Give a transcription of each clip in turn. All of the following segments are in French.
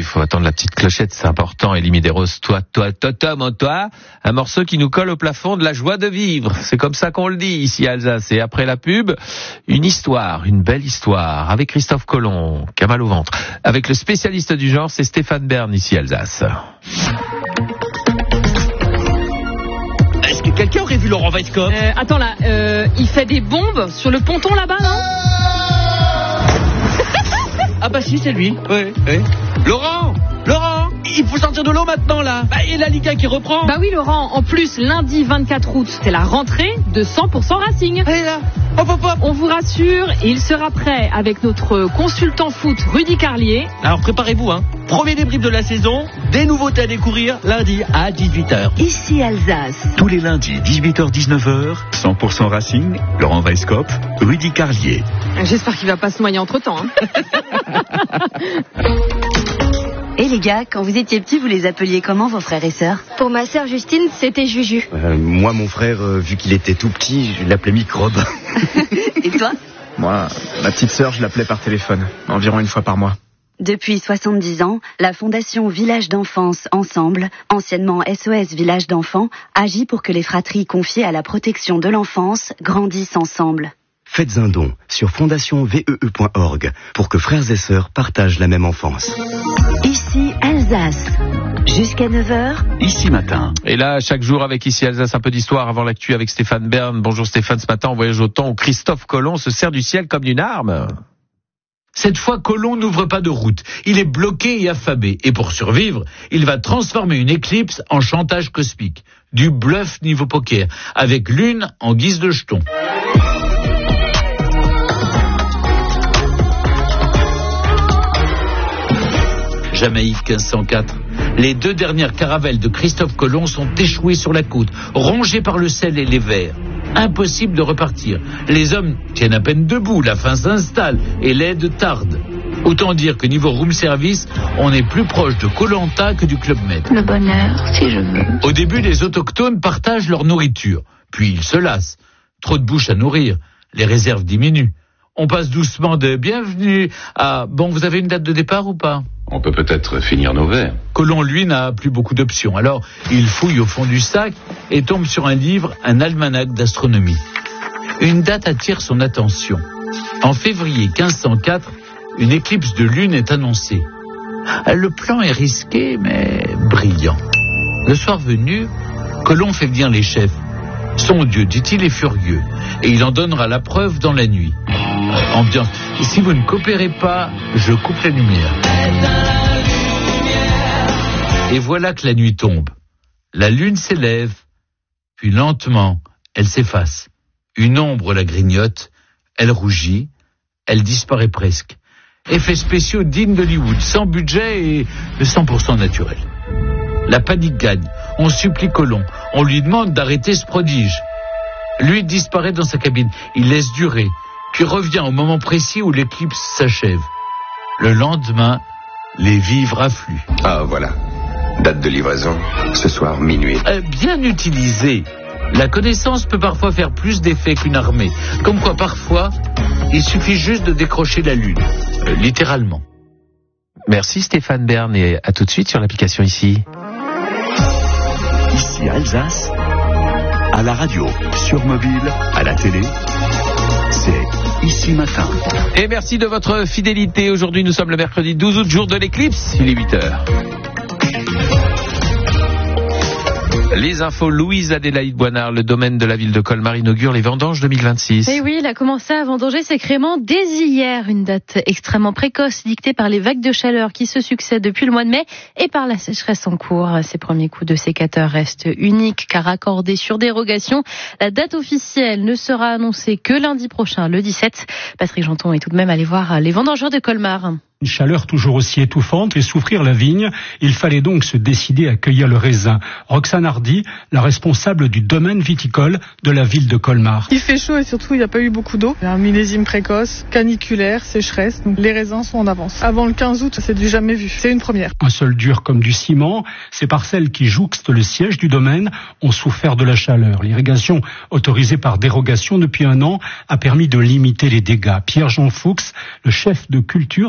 il faut attendre la petite clochette, c'est important. Elie Medeiros, toi, Tom, toi, un morceau qui nous colle au plafond de la joie de vivre. C'est comme ça qu'on le dit ici à Alsace. Et après la pub, une histoire, une belle histoire, avec Christophe Colomb, qui a mal au ventre. Avec le spécialiste du genre, c'est Stéphane Bern ici à Alsace. Est-ce que quelqu'un aurait vu Laurent Weisskopf? Attends là, il fait des bombes sur le ponton là-bas, non? Ah bah si, c'est lui. Oui. Laurent, il faut sortir de l'eau maintenant là. Et la Ligue 1 qui reprend. Bah oui Laurent, en plus lundi 24 août, c'est la rentrée de 100% Racing. Allez là, hop. On vous rassure, il sera prêt avec notre consultant foot Rudy Carlier. Alors préparez-vous, premier débrief de la saison, des nouveautés à découvrir lundi à 18h. Ici Alsace. Tous les lundis 18h-19h, 100% Racing, Laurent Weisskopf, Rudy Carlier. J'espère qu'il va pas se noyer entre-temps. Et les gars, quand vous étiez petits, vous les appeliez comment vos frères et sœurs? Pour ma sœur Justine, c'était Juju. Moi, mon frère, vu qu'il était tout petit, je l'appelais Microbe. Et toi? Moi, ma petite sœur, je l'appelais par téléphone, environ une fois par mois. Depuis 70 ans, la Fondation Village d'Enfance Ensemble, anciennement SOS Village d'Enfants, agit pour que les fratries confiées à la protection de l'enfance grandissent ensemble. Faites un don sur fondationnvee.org pour que frères et sœurs partagent la même enfance. Ici Alsace. Jusqu'à 9h. Ici matin. Et là, chaque jour avec Ici Alsace, un peu d'histoire avant l'actu avec Stéphane Bern. Bonjour Stéphane, ce matin on voyage au temps où Christophe Colomb se sert du ciel comme d'une arme. Cette fois, Colomb n'ouvre pas de route. Il est bloqué et affamé. Et pour survivre, il va transformer une éclipse en chantage cosmique. Du bluff niveau poker, avec l'une en guise de jeton. Jamaïque 1504. Les 2 dernières caravelles de Christophe Colomb sont échouées sur la côte, rongées par le sel et les vers. Impossible de repartir. Les hommes tiennent à peine debout, la faim s'installe et l'aide tarde. Autant dire que niveau room service, on est plus proche de Koh-Lanta que du Club Med. Le bonheur, si je veux. Au début, les autochtones partagent leur nourriture. Puis ils se lassent. Trop de bouches à nourrir. Les réserves diminuent. On passe doucement de bienvenue à bon, vous avez une date de départ ou pas? On peut peut-être finir nos verres. Colomb, lui, n'a plus beaucoup d'options. Alors, il fouille au fond du sac et tombe sur un livre, un almanach d'astronomie. Une date attire son attention. En février 1504, une éclipse de lune est annoncée. Le plan est risqué, mais brillant. Le soir venu, Colomb fait venir les chefs. Son Dieu, dit-il, est furieux, et il en donnera la preuve dans la nuit. Ambiance. Si vous ne coopérez pas, je coupe la lumière. Et voilà que la nuit tombe. La lune s'élève, puis lentement, elle s'efface. Une ombre la grignote, elle rougit, elle disparaît presque. Effets spéciaux dignes d'Hollywood, sans budget et 100% naturel. La panique gagne. On supplie Colomb. On lui demande d'arrêter ce prodige. Lui disparaît dans sa cabine. Il laisse durer, puis revient au moment précis où l'éclipse s'achève. Le lendemain, les vivres affluent. Ah, voilà. Date de livraison, ce soir, minuit. Bien utilisé. La connaissance peut parfois faire plus d'effet qu'une armée. Comme quoi, parfois, il suffit juste de décrocher la lune. Littéralement. Merci Stéphane Bern et à tout de suite sur l'application Ici. Ici Alsace, à la radio, sur mobile, à la télé, c'est Ici matin. Et merci de votre fidélité. Aujourd'hui, nous sommes le mercredi 12 août, jour de l'éclipse. Il est 8h. Les infos, Louise Adélaïde Boinard, le domaine de la ville de Colmar inaugure les vendanges 2026. Et oui, il a commencé à vendanger ses créments dès hier, une date extrêmement précoce dictée par les vagues de chaleur qui se succèdent depuis le mois de mai et par la sécheresse en cours. Ces premiers coups de sécateur restent uniques car accordés sur dérogation. La date officielle ne sera annoncée que lundi prochain, le 17. Patrick Janton est tout de même allé voir les vendangeurs de Colmar. Une chaleur toujours aussi étouffante et souffrir la vigne, il fallait donc se décider à cueillir le raisin. Roxane Hardy, la responsable du domaine viticole de la ville de Colmar. Il fait chaud et surtout il n'y a pas eu beaucoup d'eau. Un millésime précoce, caniculaire, sécheresse, donc les raisins sont en avance. Avant le 15 août, c'est du jamais vu, c'est une première. Un sol dur comme du ciment, ces parcelles qui jouxtent le siège du domaine ont souffert de la chaleur. L'irrigation autorisée par dérogation depuis 1 an a permis de limiter les dégâts. Pierre-Jean Fuchs, le chef de culture des grands chefs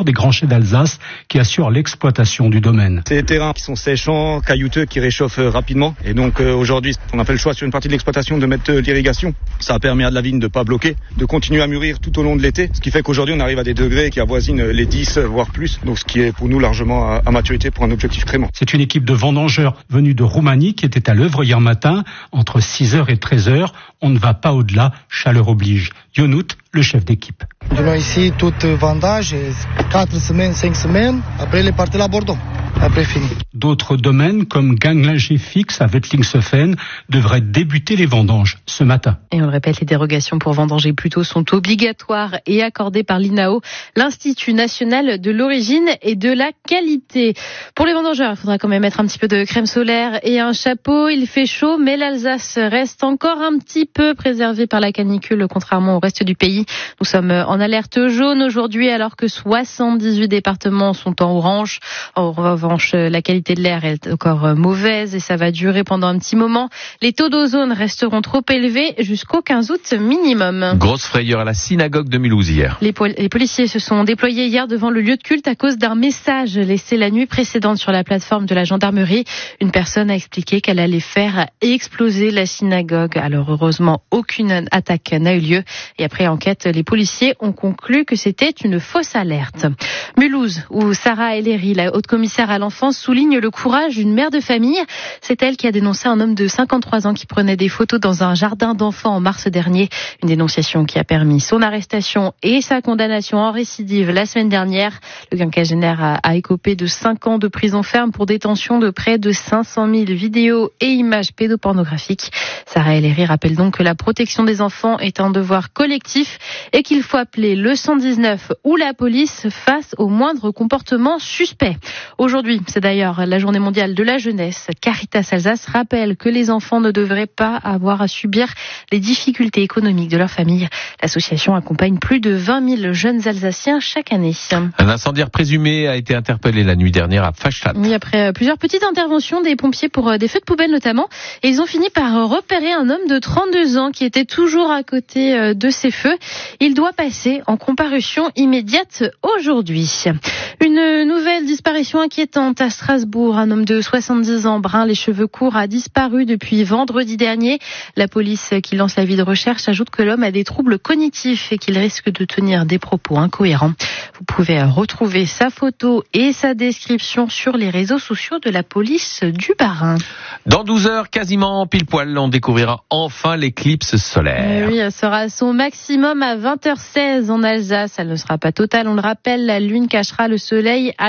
maraîchers d'Alsace qui assurent l'exploitation du domaine. C'est des terrains qui sont séchants, caillouteux, qui réchauffent rapidement. Et donc aujourd'hui, on a fait le choix sur une partie de l'exploitation de mettre l'irrigation. Ça a permis à de la vigne de ne pas bloquer, de continuer à mûrir tout au long de l'été. Ce qui fait qu'aujourd'hui, on arrive à des degrés qui avoisinent les 10, voire plus. Donc ce qui est pour nous largement à maturité pour un objectif crémant. C'est une équipe de vendangeurs venus de Roumanie qui était à l'œuvre hier matin. Entre 6h et 13h, on ne va pas au-delà, chaleur oblige. Yonout, le chef d'équipe. Nous ici, tout vendage, 4 semaines, 5 semaines. Après, il est parti à Bordeaux. Après, fini. D'autres domaines, comme Ganglinger Fixe à Wettlingshofen, devraient débuter les vendanges ce matin. Et on le répète, les dérogations pour vendanger plus tôt sont obligatoires et accordées par l'INAO, l'Institut National de l'Origine et de la Qualité. Pour les vendangeurs, il faudra quand même mettre un petit peu de crème solaire et un chapeau. Il fait chaud, mais l'Alsace reste encore un petit peu préservée par la canicule, contrairement au reste du pays. Nous sommes en alerte jaune aujourd'hui, alors que 78 départements sont en orange. En revanche, la qualité de l'air est encore mauvaise et ça va durer pendant un petit moment. Les taux d'ozone resteront trop élevés jusqu'au 15 août minimum. Grosse frayeur à la synagogue de Mulhouse hier. Les policiers se sont déployés hier devant le lieu de culte à cause d'un message laissé la nuit précédente sur la plateforme de la gendarmerie. Une personne a expliqué qu'elle allait faire exploser la synagogue. Alors heureusement, aucune attaque n'a eu lieu. Et après enquête, les policiers ont conclu que c'était une fausse alerte. Mulhouse, où Sarah Ellery, la haute commissaire à l'enfance, souligne le courage d'une mère de famille. C'est elle qui a dénoncé un homme de 53 ans qui prenait des photos dans un jardin d'enfants en mars dernier. Une dénonciation qui a permis son arrestation et sa condamnation en récidive la semaine dernière. Le quinquagénaire a écopé de 5 ans de prison ferme pour détention de près de 500 000 vidéos et images pédopornographiques. Sarah Ellery rappelle donc que la protection des enfants est un devoir collectif et qu'il faut appeler le 119 ou la police face au moindre comportement suspect. Aujourd'hui, c'est d'ailleurs la journée mondiale de la jeunesse. Caritas Alsace rappelle que les enfants ne devraient pas avoir à subir les difficultés économiques de leur famille. L'association accompagne plus de 20 000 jeunes Alsaciens chaque année. Un incendiaire présumé a été interpellé la nuit dernière à Fachstadt. Oui, après plusieurs petites interventions des pompiers pour des feux de poubelle notamment, et ils ont fini par repérer un homme de 32 ans qui était toujours à côté de ces feux. Il doit passer en comparution immédiate aujourd'hui. Une nouvelle disparition inquiétante à Strasbourg. Un homme de 70 ans, brun, les cheveux courts, a disparu depuis vendredi dernier. La police qui lance l'avis de recherche ajoute que l'homme a des troubles cognitifs et qu'il risque de tenir des propos incohérents. Vous pouvez retrouver sa photo et sa description sur les réseaux sociaux de la police du Bas-Rhin. Dans 12 heures, quasiment pile poil, on découvrira enfin l'éclipse solaire. Oui, elle sera à son maximum à 20h16 en Alsace. Elle ne sera pas totale, on le rappelle. La Lune cachera le soleil à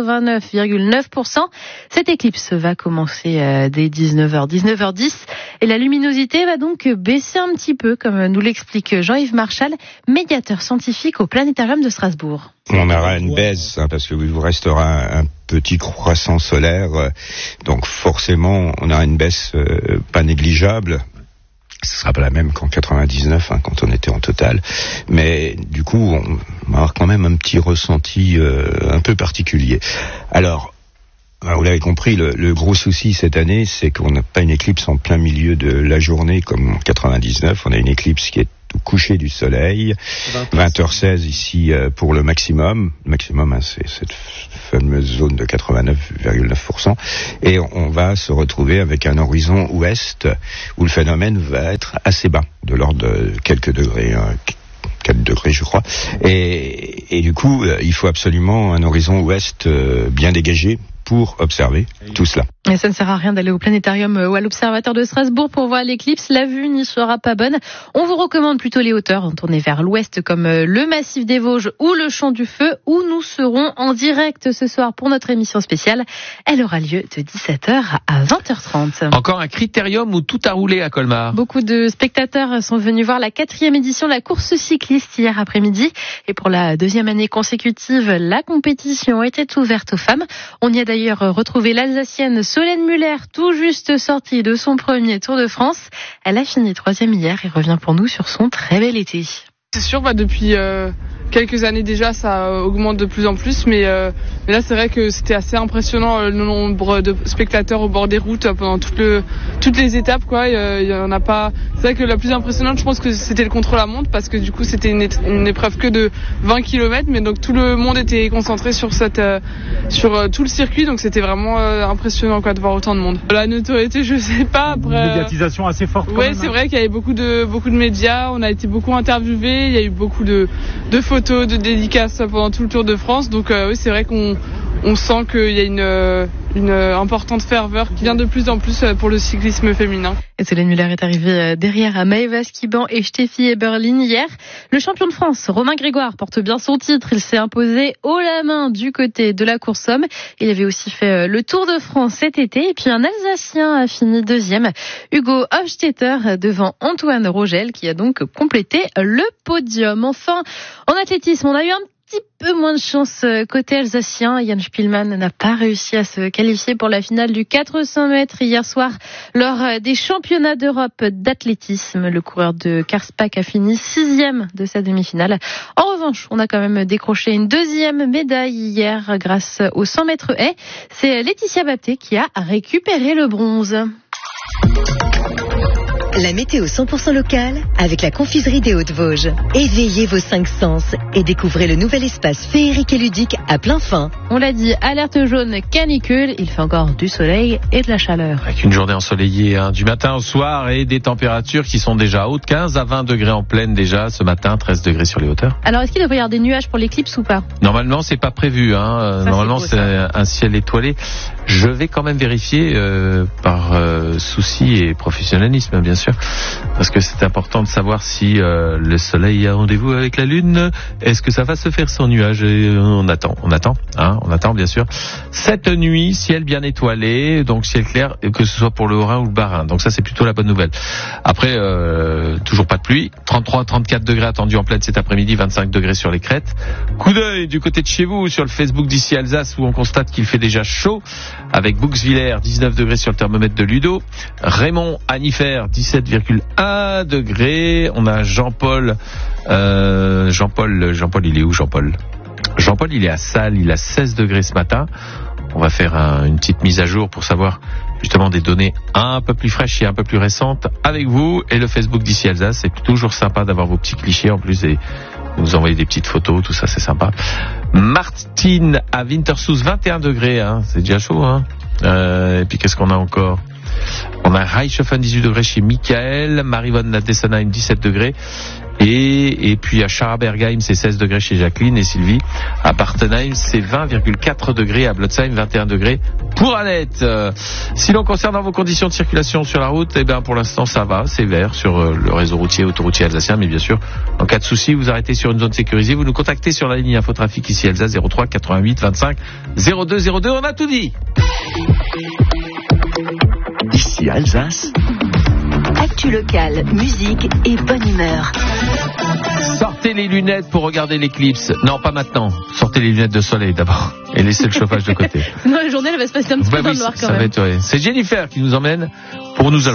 89,9%. Cette éclipse va commencer dès 19h10 et la luminosité va donc baisser un petit peu, comme nous l'explique Jean-Yves Marchal, médiateur scientifique au Planétarium de Strasbourg. On aura une baisse parce qu'il vous restera un petit croissant solaire, donc forcément on aura une baisse pas négligeable. Ce sera pas la même qu'en 99, quand on était en total, mais du coup on va avoir quand même un petit ressenti un peu particulier. Alors, vous l'avez compris, le gros souci cette année, c'est qu'on n'a pas une éclipse en plein milieu de la journée comme en 99. On a une éclipse qui est au coucher du soleil, 20h16 ici pour le maximum. Le maximum, c'est cette fameuse zone de 89,9%. Et on va se retrouver avec un horizon ouest où le phénomène va être assez bas, de l'ordre de quelques degrés, 4 degrés je crois. Et du coup, il faut absolument un horizon ouest bien dégagé pour observer tout cela. Et ça ne sert à rien d'aller au planétarium ou à l'observatoire de Strasbourg pour voir l'éclipse. La vue n'y sera pas bonne. On vous recommande plutôt les hauteurs, tourner vers l'ouest comme le massif des Vosges ou le Champ du Feu, où nous serons en direct ce soir pour notre émission spéciale. Elle aura lieu de 17h à 20h30. Encore un critérium où tout a roulé à Colmar. Beaucoup de spectateurs sont venus voir la 4e édition de la course cycliste hier après-midi. Et pour la 2e année consécutive, la compétition était ouverte aux femmes. On y a d'ailleurs retrouvé l'Alsacienne Solène Muller, tout juste sortie de son premier Tour de France. Elle a fini 3e hier et revient pour nous sur son très bel été. C'est sûr, depuis quelques années déjà, ça augmente de plus en plus, mais là c'est vrai que c'était assez impressionnant le nombre de spectateurs au bord des routes pendant toutes les étapes, quoi. Il y en a pas. C'est vrai que la plus impressionnante, je pense que c'était le contre-la-montre, parce que du coup c'était une épreuve que de 20 km, mais donc tout le monde était concentré sur tout le circuit, donc c'était vraiment impressionnant, quoi, de voir autant de monde. La notoriété, je sais pas. Après, une médiatisation assez forte. Ouais, c'est vrai qu'il y avait beaucoup de médias, on a été beaucoup interviewés, il y a eu beaucoup de photos, de dédicaces pendant tout le Tour de France, donc oui, c'est vrai qu'on sent qu'il y a une importante ferveur qui vient de plus en plus pour le cyclisme féminin. Et Solène Muller est arrivée derrière à Maëva Skiban et Steffi Eberlin hier. Le champion de France, Romain Grégoire, porte bien son titre. Il s'est imposé haut la main du côté de la course homme. Il avait aussi fait le Tour de France cet été. Et puis un Alsacien a fini deuxième, Hugo Hofstetter, devant Antoine Rogel, qui a donc complété le podium. Enfin, en athlétisme, on a eu un petit peu moins de chance côté alsacien. Jan Spielmann n'a pas réussi à se qualifier pour la finale du 400 mètres hier soir lors des championnats d'Europe d'athlétisme. Le coureur de Karlsbad a fini 6e de sa demi-finale. En revanche, on a quand même décroché une 2e médaille hier grâce aux 100 mètres haies. C'est Laetitia Bapté qui a récupéré le bronze. La météo 100% locale avec la confiserie des Hauts-de-Vosges. Éveillez vos 5 sens et découvrez le nouvel espace féerique et ludique à plein fin. On l'a dit, alerte jaune canicule, il fait encore du soleil et de la chaleur. Avec une journée ensoleillée du matin au soir et des températures qui sont déjà hautes, 15 à 20 degrés en pleine déjà ce matin, 13 degrés sur les hauteurs. Alors est-ce qu'il devrait y avoir des nuages pour l'éclipse ou pas ? Normalement c'est pas prévu, normalement c'est un ciel étoilé. Je vais quand même vérifier par souci et professionnalisme bien sûr, parce que c'est important de savoir si le soleil a rendez-vous avec la lune. Est-ce que ça va se faire sans nuages ? On attend bien sûr. Cette nuit, ciel bien étoilé, donc ciel clair, que ce soit pour le Haut-Rhin ou le Bas-Rhin. Donc ça c'est plutôt la bonne nouvelle. Après, toujours pas de pluie. 33-34 degrés attendus en pleine cet après-midi, 25 degrés sur les crêtes. Coup d'œil du côté de chez vous sur le Facebook d'ici Alsace où on constate qu'il fait déjà chaud, avec Bouxwiller 19 degrés sur le thermomètre de Ludo, Raymond à Niffer 17,1 degrés. On a Jean-Paul, il est où Jean-Paul, il est à Salles, il a 16 degrés ce matin. On va faire une petite mise à jour pour savoir justement des données un peu plus fraîches et un peu plus récentes avec vous. Et le Facebook d'ici Alsace, c'est toujours sympa d'avoir vos petits clichés en plus et vous envoyer des petites photos, tout ça c'est sympa. Martine à Wintersoos 21 degrés, c'est déjà chaud. Et puis qu'est-ce qu'on a encore ? On a Reichhofen 18 degrés chez Michael, Marivonne à Dessenheim 17 degrés. Et puis à Scharabergheim c'est 16 degrés chez Jacqueline et Sylvie. À Bartenheim c'est 20,4 degrés. À Blotzheim 21 degrés pour Annette. Si l'on concerne vos conditions de circulation sur la route, pour l'instant ça va, c'est vert sur le réseau routier, autoroutier alsacien. Mais bien sûr, en cas de souci, vous arrêtez sur une zone sécurisée, vous nous contactez sur la ligne infotrafic ici Alsace 03 88 25 02 02. On a tout dit. Ici Alsace. Actu locale, musique et bonne humeur. Sortez les lunettes pour regarder l'éclipse. Non, pas maintenant. Sortez les lunettes de soleil d'abord. Et laissez le chauffage de côté. Sinon la journée elle va se passer un petit peu dans le noir quand même. C'est Jennifer qui nous emmène pour nous